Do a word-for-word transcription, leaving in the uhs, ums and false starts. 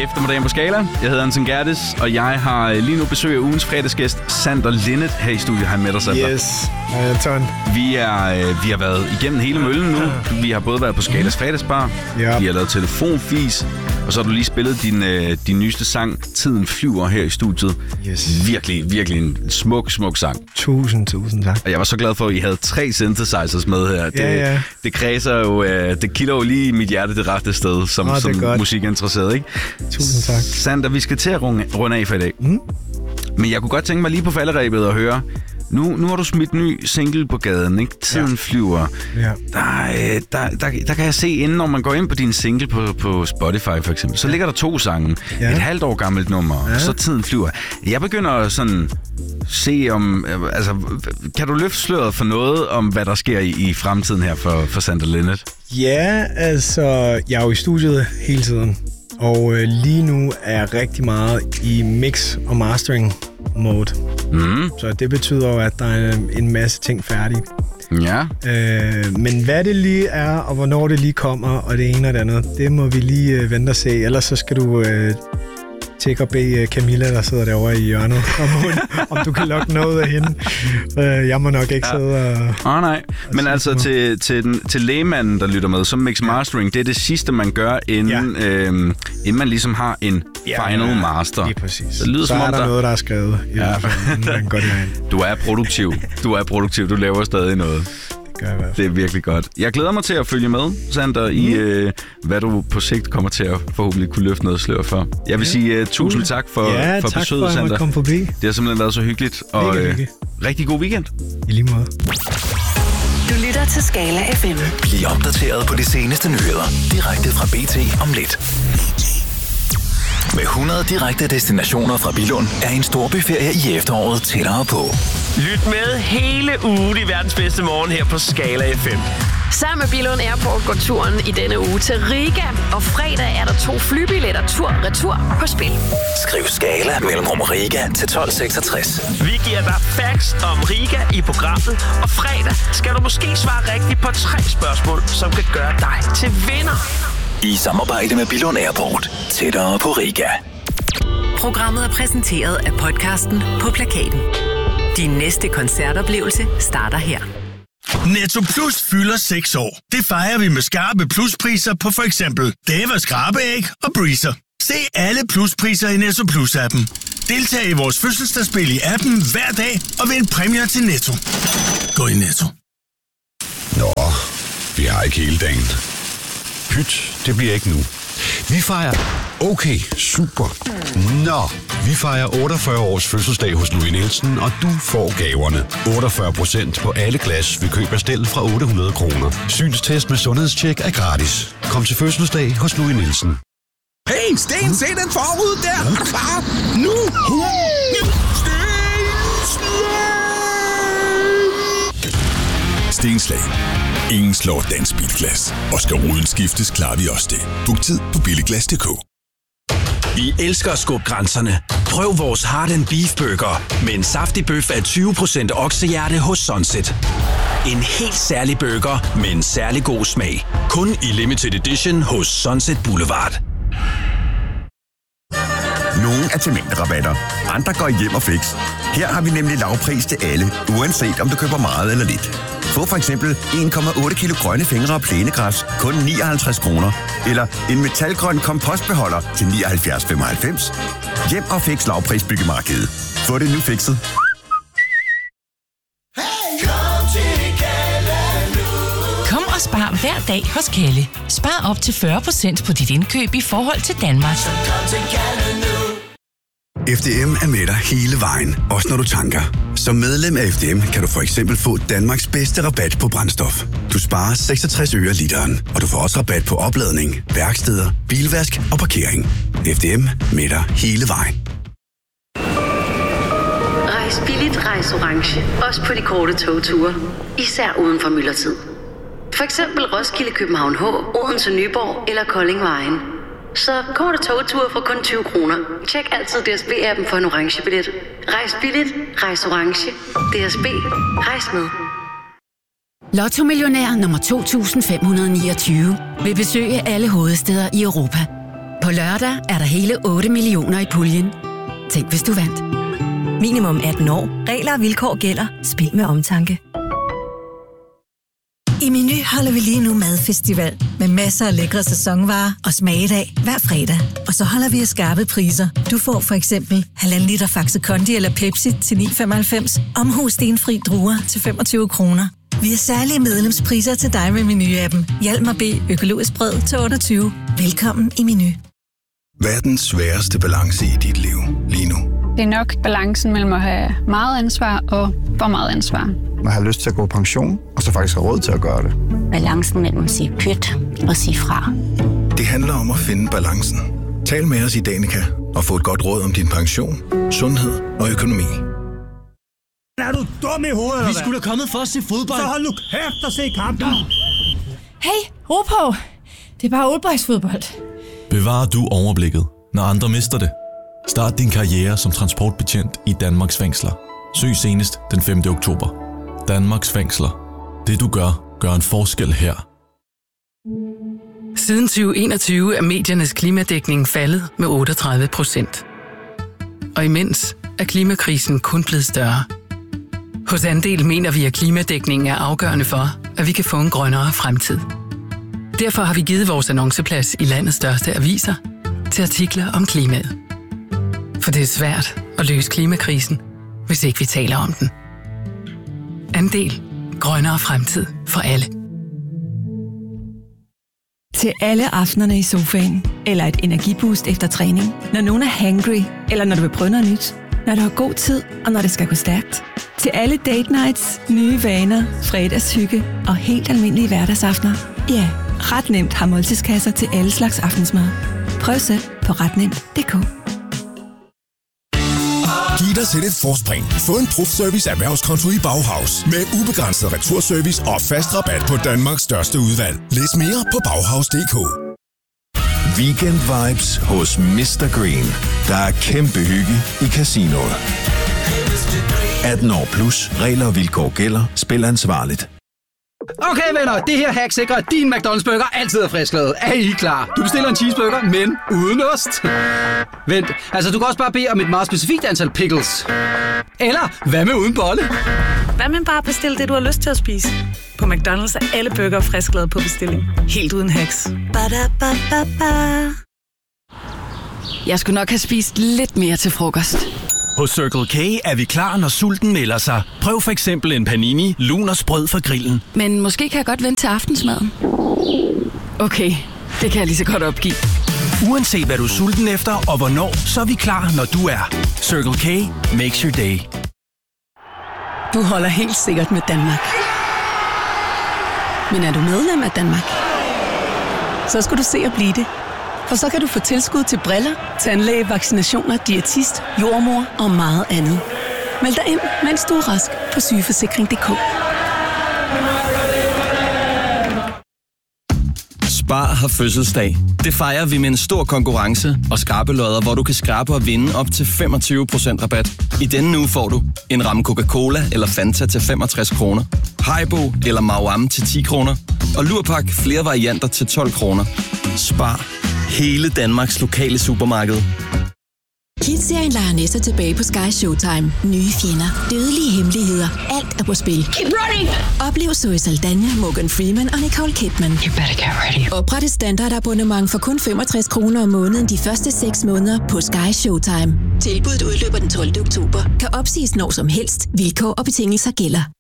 eftermiddagen på Skala. Jeg hedder Anton Gerdes, og jeg har lige nu besøg af ugens fredagsgæst, Sander Linnet, her i studiet. Hej med dig, Sander. Yes, hej Anton. Vi, er, vi har været igennem hele møllen nu. Vi har både været på Skalas fredagsbar, ja. Vi har lavet telefonfis, og så har du lige spillet din, din nyeste sang, Tiden flyver, her i studiet. Yes. Virkelig, virkelig en smuk, smuk sang. Tusind, tusind tak. Og jeg var så glad for, at I havde tre synthesizers med her. Det, ja, ja. det kredser jo, det kilder jo lige i mit hjerte det rette sted, som, oh, som musikinteresseret, ikke? Tusind tak. Sander, vi skal til at runde, runde af for i dag. Mm. Men jeg kunne godt tænke mig lige på falderebet at høre, nu, nu har du smidt ny single på gaden, ikke? Tiden ja. flyver. Ja. Der, der, der, der kan jeg se, inden når man går ind på din single på, på Spotify for eksempel, så ligger der to sange. Ja. Et halvt år gammelt nummer, ja. Og så Tiden flyver. Jeg begynder at sådan se om, altså, kan du løfte sløret for noget om, hvad der sker i, i fremtiden her for, for Sander Linnet? Ja, altså, jeg er jo i studiet hele tiden, og øh, lige nu er jeg rigtig meget i mix og mastering mode. Mm. Så det betyder jo, at der er en masse ting færdige. Ja. Øh, men hvad det lige er, og hvornår det lige kommer, og det ene og det andet, det må vi lige øh, vente og se. Ellers så skal du øh, tjekke og bede Camilla, der sidder derovre i hjørnet, om, hun, om du kan lokke noget af hende. Øh, jeg må nok ikke ja. sidde og... Åh oh, nej, og men altså til, til, den, til lægemanden, der lytter med, som mix mastering, det er det sidste, man gør, inden, ja. øhm, inden man ligesom har en ja, final ja, master. Lige præcis. Så, lyder, så som er om, der, der noget, der er skrevet. I ja. hvert fald, inden går du er produktiv. Du er produktiv. Du laver stadig noget. Det er virkelig godt. Jeg glæder mig til at følge med, Sander, mm. i øh, hvad du på sigt kommer til at forhåbentlig kunne løfte noget slør for. Jeg vil ja. sige uh, tusind tak for, ja, for tak besøget, for, Sander. Kom forbi. Det har simpelthen været så hyggeligt. Og øh, rigtig god weekend. I lige måde. Du lytter til Skala F M. Bliv opdateret på de seneste nyheder direkte fra B T om lidt. Med hundrede direkte destinationer fra Billund er en storbyferie i efteråret tættere på. Lyt med hele ugen i verdens bedste morgen her på Skala F M. Sammen med Billund Airport går turen i denne uge til Riga, og fredag er der to flybilletter tur-retur på spil. Skriv Skala mellemrum Riga til tolv seksogtres. Vi giver dig facts om Riga i programmet, og fredag skal du måske svare rigtigt på tre spørgsmål, som kan gøre dig til vinder. I samarbejde med Billund Airport. Tættere på Riga. Programmet er præsenteret af podcasten På Plakaten. Din næste koncertoplevelse starter her. Netto Plus fylder seks år. Det fejrer vi med skarpe pluspriser på for eksempel Deva skrabeæg og Breezer. Se alle pluspriser i Netto Plus-appen. Deltag i vores fødselsdagsspil i appen hver dag og vind præmier til Netto. Gå i Netto. Nå, vi har ikke hele dagen. Pyt, det bliver ikke nu. Vi fejrer... Okay, super. Nå, vi fejrer otteogfyrre års fødselsdag hos Louis Nielsen, og du får gaverne. otteogfyrre procent på alle glas ved køb af stel fra otte hundrede kroner. Synstest med sundhedstjek er gratis. Kom til fødselsdag hos Louis Nielsen. Hey, Sten, se den forud der! Er du klar? Nu! Sten! Stenslag. Ingen slår dansk bilglas. Og skal ruden skiftes, klarer vi også det. Book tid på billiglas punktum d k. Vi elsker at skubbe grænserne. Prøv vores Heart and Beef Burger med en saftig bøf af tyve procent oksehjerte hos Sunset. En helt særlig burger med en særlig god smag. Kun i limited edition hos Sunset Boulevard. Nogle er til mængderabatter, andre går hjem og fix. Her har vi nemlig lavpris til alle, uanset om du køber meget eller lidt. Få for eksempel en komma otte kilo grønne fingre og plænegræs, kun nioghalvtreds kroner. Eller en metalgrøn kompostbeholder til nioghalvfjerds komma femoghalvfems. Hjem og fix lavpris byggemarkedet. Få det nu fikset. Kom og spar hver dag hos Kalle. Spar op til fyrre procent på dit indkøb i forhold til Danmark. F D M er med dig hele vejen, også når du tanker. Som medlem af F D M kan du for eksempel få Danmarks bedste rabat på brændstof. Du sparer seksogtres øre literen, og du får også rabat på opladning, værksteder, bilvask og parkering. F D M med dig hele vejen. Rejs billigt, rejs orange. Også på de korte togture. Især uden for myldretid. For eksempel Roskilde, København H, Odense, Nyborg eller Kolding Vejen. Så korte togture for kun tyve kroner. Tjek altid D S B-appen for en orange billet. Rejs billigt, rejs orange. D S B, rejs med. Lotto Millionær nummer to tusind fem hundrede niogtyve vil besøge alle hovedstæder i Europa. På lørdag er der hele otte millioner i puljen. Tænk, hvis du vandt. Minimum atten år. Regler og vilkår gælder. Spil med omtanke. I Meny holder vi lige nu madfestival med masser af lækre sæsonvarer og smagedag hver fredag. Og så holder vi af skarpe priser. Du får for eksempel halvanden liter Faxe Kondi eller Pepsi til ni femoghalvfems, omhu stenfri druer til femogtyve kroner. Vi har særlige medlemspriser til dig med Meny-appen. Hjalmar B. Økologisk brød til otteogtyve. Velkommen i Meny. Hvad er den sværeste balance i dit liv lige nu? Det er nok balancen mellem at have meget ansvar og for meget ansvar. Man har lyst til at gå på pension, og så faktisk har råd til at gøre det. Balancen mellem at sige pyt og sige fra. Det handler om at finde balancen. Tal med os i Danica og få et godt råd om din pension, sundhed og økonomi. Er du dum i hovedet? Vi skulle da kommet for at se fodbold. Så hold nu kæft og se kampen. Hey, ro på. Det er bare oldboysfodbold. Bevarer du overblikket, når andre mister det? Start din karriere som transportbetjent i Danmarks fængsler. Søg senest den femte oktober. Danmarks fængsler. Det du gør, gør en forskel her. Siden tyve enogtyve er mediernes klimadækning faldet med otteogtredive procent. Og imens er klimakrisen kun blevet større. Hos Andel mener vi, at klimadækningen er afgørende for, at vi kan få en grønnere fremtid. Derfor har vi givet vores annonceplads i landets største aviser til artikler om klimaet. For det er svært at løse klimakrisen, hvis ikke vi taler om den. Andel. Grønnere fremtid for alle. Til alle aftenerne i sofaen, eller et energiboost efter træning, når nogen er hangry, eller når du vil prøve noget nyt, når du har god tid, og når det skal gå stærkt. Til alle date nights, nye vaner, fredagshygge og helt almindelige hverdagsaftener. Ja, ret nemt har måltidskasser til alle slags aftensmad. Prøv selv på ret nemt punktum d k. Giv dig selv et forspring. Få en Profservice erhvervskonto i Bauhaus. Med ubegrænset returservice og fast rabat på Danmarks største udvalg. Læs mere på bauhaus punktum d k. Weekend vibes hos mister Green. Der er kæmpe hygge i casinoet. atten år plus. Regler og vilkår gælder. Spil ansvarligt. Okay venner, det her hack sikrer, at din McDonald's burger altid er frisklavet. Er I klar? Du bestiller en cheeseburger, men uden ost. Vent, altså du kan også bare bede om et meget specifikt antal pickles. Eller hvad med uden bolle? Hvad med bare bestille det, du har lyst til at spise? På McDonald's er alle burger frisklavet på bestilling. Helt uden hacks. Ba-da-ba-ba-ba. Jeg skulle nok have spist lidt mere til frokost. Hos Circle K er vi klar, når sulten melder sig. Prøv for eksempel en panini, lun og sprød fra grillen. Men måske kan jeg godt vente til aftensmaden. Okay, det kan jeg lige så godt opgive. Uanset hvad du er sulten efter og hvornår, så er vi klar, når du er. Circle K makes your day. Du holder helt sikkert med Danmark. Men er du medlem af Danmark? Så skal du se at blive det. For så kan du få tilskud til briller, tandlæge, vaccinationer, diætist, jordmor og meget andet. Meld dig ind, mens du er rask på sygeforsikring punktum d k. Spar har fødselsdag. Det fejrer vi med en stor konkurrence og skrabelodder, hvor du kan skrabe og vinde op til femogtyve procent rabat. I denne uge får du en ramme Coca-Cola eller Fanta til femogtres kroner, Haribo eller Mauam til ti kroner, og Lurpak flere varianter til tolv kroner. Spar. Hele Danmarks lokale supermarked. Kids-serien leger næster tilbage på Sky Showtime. Nye fjender, dødelige hemmeligheder, alt er på spil. Keep running! Oplev Zoe Saldana, Morgan Freeman og Nicole Kidman. You better get ready. Opret et standardabonnement for kun femogtres kroner om måneden de første seks måneder på Sky Showtime. Tilbuddet udløber den tolvte oktober. Kan opsiges når som helst. Vilkår og betingelser gælder.